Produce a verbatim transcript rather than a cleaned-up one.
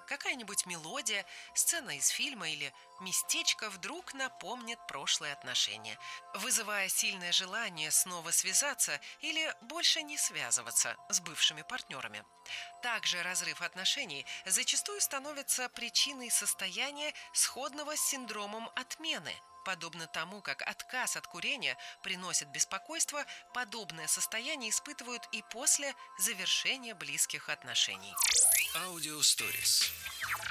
Какая-нибудь мелодия, сцена из фильма или местечко вдруг напомнит прошлые отношения, вызывая сильное желание снова связаться или больше не связываться с бывшими партнерами. Также разрыв отношений зачастую становится причиной состояния, сходного с синдромом отмены. Подобно тому, как отказ от курения приносит беспокойство, подобное состояние испытывают и после завершения близких отношений. Аудио Stories.